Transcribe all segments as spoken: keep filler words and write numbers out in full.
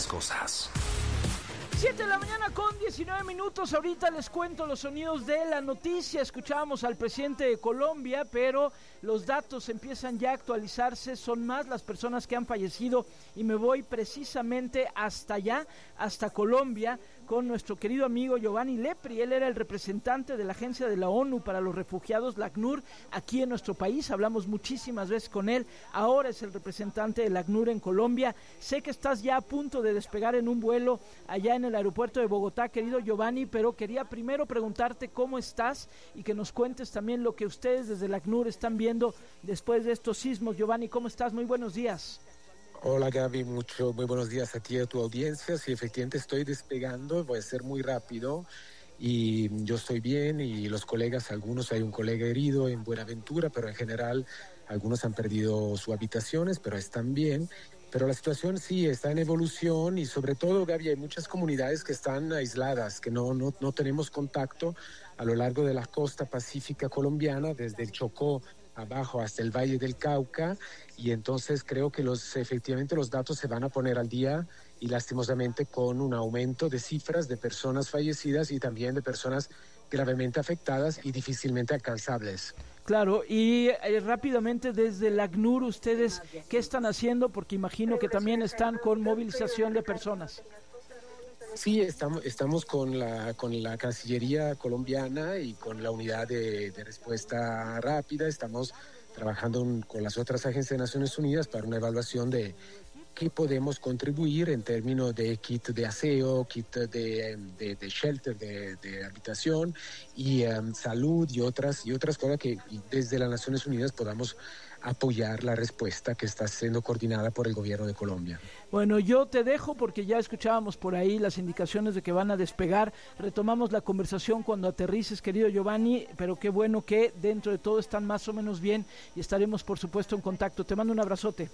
las cosas. siete de la mañana con diecinueve minutos, ahorita les cuento los sonidos de la noticia. Escuchábamos al presidente de Colombia, pero los datos empiezan ya a actualizarse, son más las personas que han fallecido y me voy precisamente hasta allá, hasta Colombia, con nuestro querido amigo Giovanni Lepri. Él era el representante de la Agencia de la ONU para los Refugiados, la ACNUR, aquí en nuestro país. Hablamos muchísimas veces con él, ahora es el representante de la ACNUR en Colombia. Sé que estás ya a punto de despegar en un vuelo allá en el aeropuerto de Bogotá, querido Giovanni, pero quería primero preguntarte cómo estás y que nos cuentes también lo que ustedes desde la ACNUR están viendo después de estos sismos. Giovanni, ¿cómo estás? Muy buenos días. Hola Gaby, mucho, muy buenos días a ti y a tu audiencia. Sí, efectivamente estoy despegando, voy a ser muy rápido y yo estoy bien y los colegas, algunos, hay un colega herido en Buenaventura, pero en general algunos han perdido sus habitaciones, pero están bien. Pero la situación sí está en evolución y sobre todo, Gaby, hay muchas comunidades que están aisladas, que no, no, no tenemos contacto a lo largo de la costa pacífica colombiana, desde el Chocó abajo hasta el Valle del Cauca, y entonces creo que los, efectivamente los datos se van a poner al día y lastimosamente con un aumento de cifras de personas fallecidas y también de personas gravemente afectadas y difícilmente alcanzables. Claro, y eh, rápidamente desde la ACNUR, ¿ustedes qué están haciendo? Porque imagino que también están con movilización de personas. Sí, estamos, estamos con la con la Cancillería colombiana y con la unidad de, de respuesta rápida. Estamos trabajando un, con las otras agencias de Naciones Unidas para una evaluación de qué podemos contribuir en términos de kit de aseo, kit de, de, de shelter, de, de habitación y um, salud y otras, y otras cosas que desde las Naciones Unidas podamos apoyar la respuesta que está siendo coordinada por el gobierno de Colombia. Bueno, yo te dejo porque ya escuchábamos por ahí las indicaciones de que van a despegar. Retomamos la conversación cuando aterrices, querido Giovanni, pero qué bueno que dentro de todo están más o menos bien y estaremos por supuesto en contacto. Te mando un abrazote.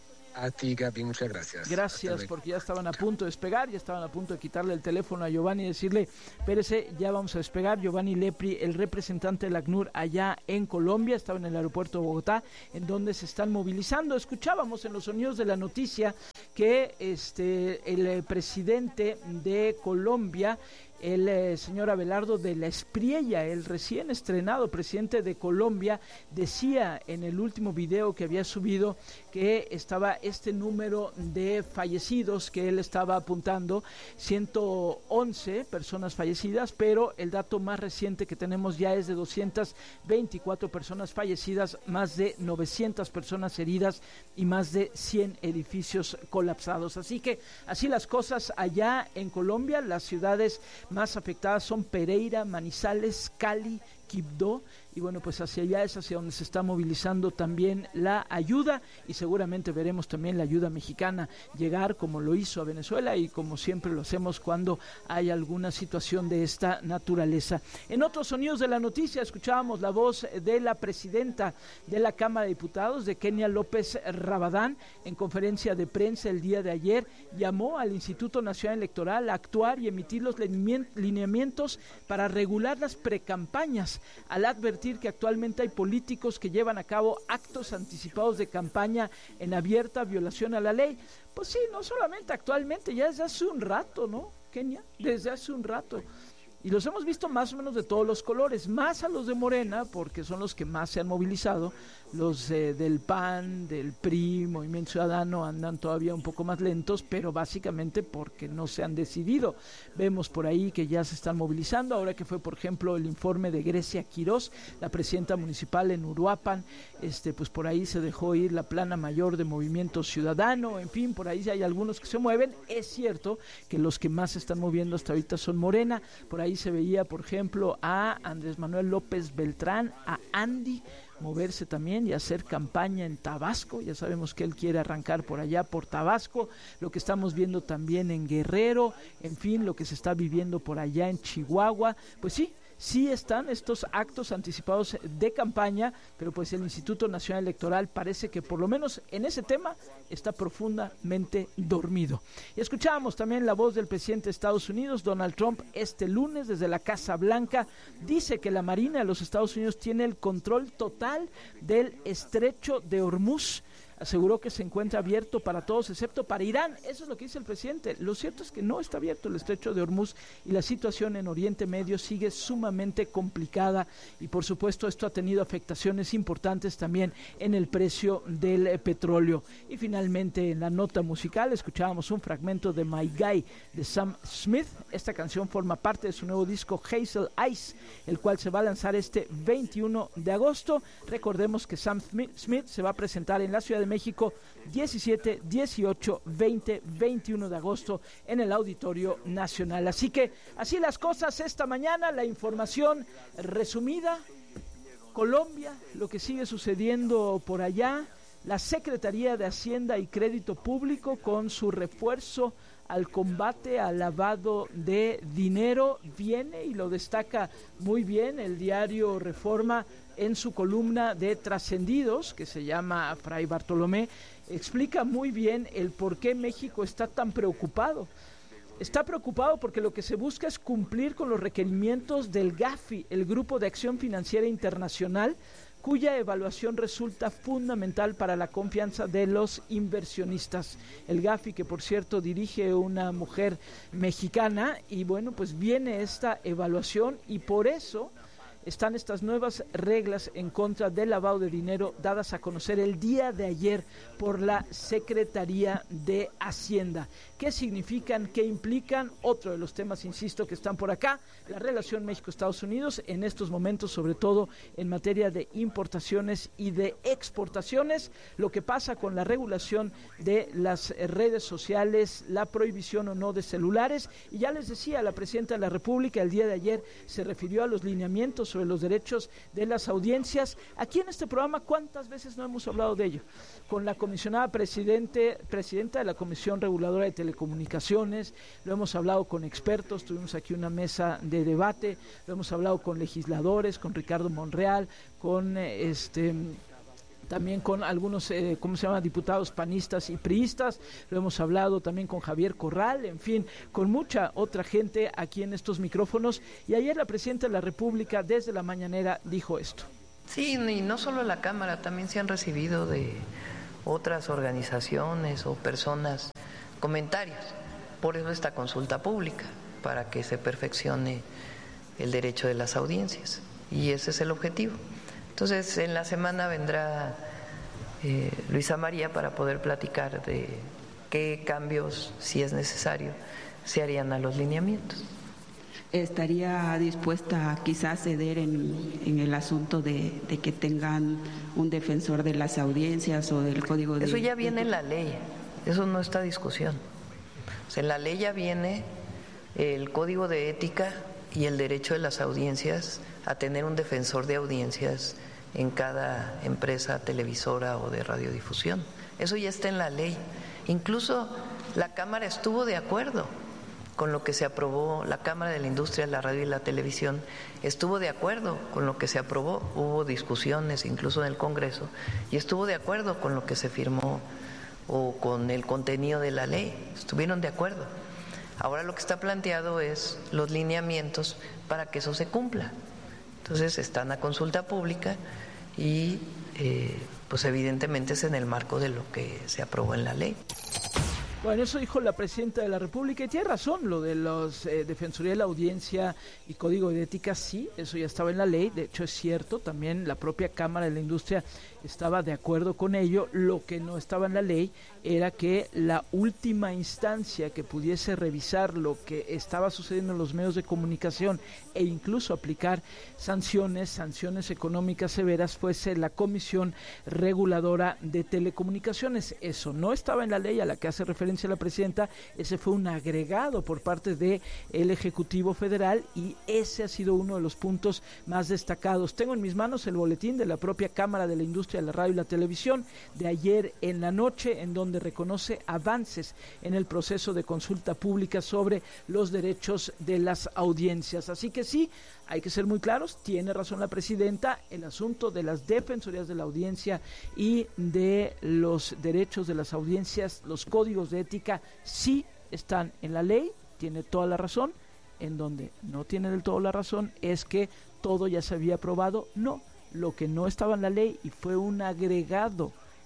A ti, Gaby, muchas gracias. Gracias, porque ya estaban a punto de despegar, ya estaban a punto de quitarle el teléfono a Giovanni y decirle, espérese, ya vamos a despegar. Giovanni Lepri, el representante de la ACNUR allá en Colombia, estaba en el aeropuerto de Bogotá, en donde se están movilizando. Escuchábamos en los sonidos de la noticia que este el eh, presidente de Colombia, el eh, señor Abelardo de la Espriella, el recién estrenado presidente de Colombia, decía en el último video que había subido que estaba este número de fallecidos que él estaba apuntando, ciento once personas fallecidas, pero el dato más reciente que tenemos ya es de doscientas veinticuatro personas fallecidas, más de novecientas personas heridas y más de cien edificios colapsados. Así que así las cosas allá en Colombia. Las ciudades más afectadas son Pereira, Manizales, Cali, Quibdó, y bueno, pues hacia allá es hacia donde se está movilizando también la ayuda y seguramente veremos también la ayuda mexicana llegar como lo hizo a Venezuela y como siempre lo hacemos cuando hay alguna situación de esta naturaleza. En otros sonidos de la noticia escuchábamos la voz de la presidenta de la Cámara de Diputados, de Kenia López Rabadán, en conferencia de prensa el día de ayer, llamó al Instituto Nacional Electoral a actuar y emitir los lineamientos para regular las precampañas, al advertir que actualmente hay políticos que llevan a cabo actos anticipados de campaña en abierta violación a la ley. Pues sí, no solamente actualmente, ya desde hace un rato, ¿no, Kenia? Desde hace un rato. Y los hemos visto más o menos de todos los colores, más a los de Morena, porque son los que más se han movilizado. Los eh, del P A N, del P R I, Movimiento Ciudadano andan todavía un poco más lentos, pero básicamente porque no se han decidido. Vemos por ahí que ya se están movilizando, ahora que fue, por ejemplo, el informe de Grecia Quirós, la presidenta municipal en Uruapan, este, pues por ahí se dejó ir la plana mayor de Movimiento Ciudadano, en fin, por ahí hay algunos que se mueven. Es cierto que los que más se están moviendo hasta ahorita son Morena, por ahí se veía, por ejemplo, a Andrés Manuel López Beltrán, a Andy, moverse también y hacer campaña en Tabasco. Ya sabemos que él quiere arrancar por allá, por Tabasco, lo que estamos viendo también en Guerrero, en fin, lo que se está viviendo por allá en Chihuahua. Pues sí, sí están estos actos anticipados de campaña, pero pues el Instituto Nacional Electoral parece que por lo menos en ese tema está profundamente dormido. Y escuchábamos también la voz del presidente de Estados Unidos, Donald Trump, este lunes desde la Casa Blanca. Dice que la Marina de los Estados Unidos tiene el control total del estrecho de Hormuz. aseguró que se encuentra abierto para todos excepto para Irán. Eso es lo que dice el presidente. Lo cierto es que no está abierto el estrecho de Hormuz y la situación en Oriente Medio sigue sumamente complicada y por supuesto esto ha tenido afectaciones importantes también en el precio del eh, petróleo. Y finalmente en la nota musical escuchábamos un fragmento de My Guy de Sam Smith. Esta canción forma parte de su nuevo disco Hazel Eyes, el cual se va a lanzar este veintiuno de agosto. Recordemos que Sam Smith se va a presentar en la Ciudad de México diecisiete, dieciocho, veinte, veintiuno de agosto en el Auditorio Nacional. Así que así las cosas esta mañana, la información resumida. Colombia, lo que sigue sucediendo por allá, la Secretaría de Hacienda y Crédito Público con su refuerzo al combate al lavado de dinero viene y lo destaca muy bien el diario Reforma en su columna de Trascendidos, que se llama Fray Bartolomé, explica muy bien el por qué México está tan preocupado. Está preocupado porque lo que se busca es cumplir con los requerimientos del GAFI, el Grupo de Acción Financiera Internacional, cuya evaluación resulta fundamental para la confianza de los inversionistas. El GAFI, que por cierto dirige una mujer mexicana, y bueno, pues viene esta evaluación y por eso están estas nuevas reglas en contra del lavado de dinero dadas a conocer el día de ayer por la Secretaría de Hacienda. ¿Qué significan? ¿Qué implican? Otro de los temas, insisto, que están por acá, la relación México-Estados Unidos en estos momentos, sobre todo en materia de importaciones y de exportaciones, lo que pasa con la regulación de las redes sociales, la prohibición o no de celulares, y ya les decía, la Presidenta de la República el día de ayer se refirió a los lineamientos sobre los derechos de las audiencias. Aquí en este programa, ¿cuántas veces no hemos hablado de ello? Con la comisionada presidente, presidenta de la Comisión Reguladora de Telecomunicaciones, lo hemos hablado con expertos, tuvimos aquí una mesa de debate, lo hemos hablado con legisladores, con Ricardo Monreal, con eh, este... también con algunos, eh, ¿cómo se llama?, diputados panistas y priistas, lo hemos hablado también con Javier Corral, en fin, con mucha otra gente aquí en estos micrófonos, y ayer la Presidenta de la República desde la mañanera dijo esto. Sí, y no solo la Cámara, también se han recibido de otras organizaciones o personas comentarios, por eso esta consulta pública, para que se perfeccione el derecho de las audiencias, y ese es el objetivo. Entonces, en la semana vendrá eh, Luisa María para poder platicar de qué cambios, si es necesario, se harían a los lineamientos. ¿Estaría dispuesta quizás a ceder en, en el asunto de, de que tengan un defensor de las audiencias o del código de... Eso ya viene en la ley, eso no está a discusión. O sea, en la ley ya viene el código de ética y el derecho de las audiencias a tener un defensor de audiencias en cada empresa televisora o de radiodifusión. Eso ya está en la ley. Incluso la Cámara estuvo de acuerdo con lo que se aprobó, la Cámara de la Industria de la Radio y la Televisión estuvo de acuerdo con lo que se aprobó, hubo discusiones incluso en el Congreso, y estuvo de acuerdo con lo que se firmó o con el contenido de la ley, estuvieron de acuerdo. Ahora lo que está planteado es los lineamientos para que eso se cumpla. Entonces están a consulta pública y eh, pues evidentemente es en el marco de lo que se aprobó en la ley. Bueno, eso dijo la Presidenta de la República y tiene razón, lo de los eh, Defensoría de la Audiencia y Código de Ética, sí, eso ya estaba en la ley, de hecho es cierto, también la propia Cámara de la Industria estaba de acuerdo con ello. Lo que no estaba en la ley era que la última instancia que pudiese revisar lo que estaba sucediendo en los medios de comunicación e incluso aplicar sanciones, sanciones económicas severas, fuese la Comisión Reguladora de Telecomunicaciones. Eso no estaba en la ley a la que hace referencia la Presidenta, ese fue un agregado por parte del Ejecutivo Federal y ese ha sido uno de los puntos más destacados. Tengo en mis manos el boletín de la propia Cámara de la Industria de la Radio y la Televisión de ayer en la noche, en donde reconoce avances en el proceso de consulta pública sobre los derechos de las audiencias. Así que sí, hay que ser muy claros, tiene razón la Presidenta, el asunto de las defensorías de la audiencia y de los derechos de las audiencias, los códigos de ética sí están en la ley, tiene toda la razón. En donde no tiene del todo la razón es que todo ya se había aprobado. No, lo que no estaba en la ley y fue un agregado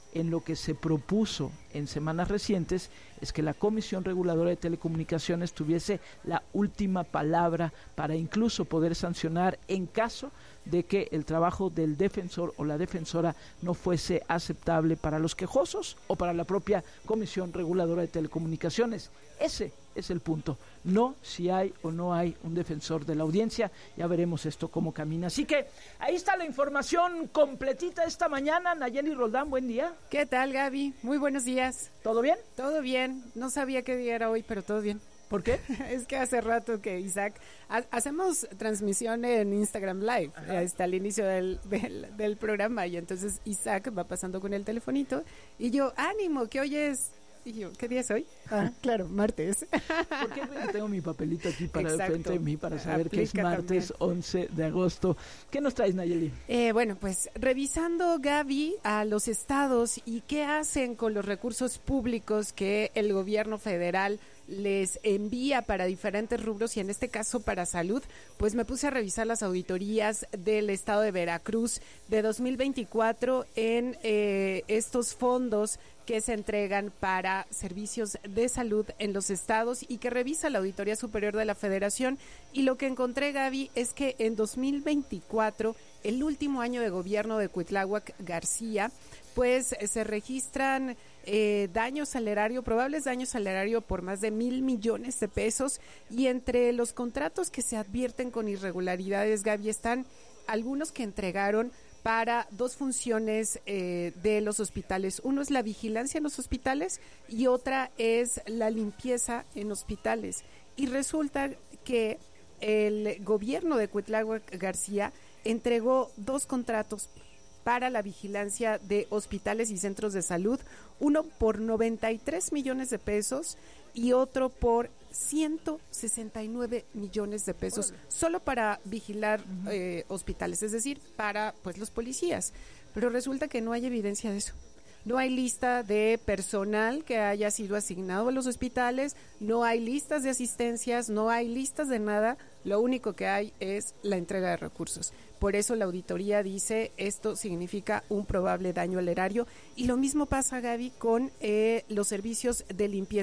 en lo que se propuso en semanas recientes es que la Comisión Reguladora de Telecomunicaciones tuviese la última palabra para incluso poder sancionar en caso de que el trabajo del defensor o la defensora no fuese aceptable para los quejosos o para la propia Comisión Reguladora de Telecomunicaciones. Ese es el punto, no si hay o no hay un defensor de la audiencia. Ya veremos esto cómo camina. Así que ahí está la información completita esta mañana. Nayeli Roldán, buen día. ¿Qué tal, Gaby? Muy buenos días. ¿Todo bien? Todo bien. No sabía qué día era hoy, pero todo bien. ¿Por qué? Es que hace rato que Isaac... Ha, hacemos transmisión en Instagram Live hasta el inicio del, del, del programa y entonces Isaac va pasando con el telefonito y yo, ánimo, que hoy es... Y yo, ¿qué día es hoy? Ah, claro, martes. ¿Por qué tengo mi papelito aquí para Exacto. frente de mí para saber Aplica que es martes también. once de agosto? ¿Qué nos traes, Nayeli? Eh, bueno, pues revisando, Gaby, a los estados y qué hacen con los recursos públicos que el gobierno federal les envía para diferentes rubros y en este caso para salud, pues me puse a revisar las auditorías del estado de Veracruz de dos mil veinticuatro en eh, estos fondos que se entregan para servicios de salud en los estados y que revisa la Auditoría Superior de la Federación. Y lo que encontré, Gaby, es que en dos mil veinticuatro, el último año de gobierno de Cuitláhuac García, pues se registran eh, daños al erario, probables daños al erario por más de mil millones de pesos, y entre los contratos que se advierten con irregularidades, Gaby, están algunos que entregaron para dos funciones eh, de los hospitales. Uno es la vigilancia en los hospitales y otra es la limpieza en hospitales. Y resulta que el gobierno de Cuitláhuac García entregó dos contratos para la vigilancia de hospitales y centros de salud, uno por noventa y tres millones de pesos y otro por ciento sesenta y nueve millones de pesos, solo para vigilar eh, hospitales, es decir, para pues los policías. Pero resulta que no hay evidencia de eso. No hay lista de personal que haya sido asignado a los hospitales, no hay listas de asistencias, no hay listas de nada. Lo único que hay es la entrega de recursos. Por eso la auditoría dice esto significa un probable daño al erario. Y lo mismo pasa, Gaby, con eh, los servicios de limpieza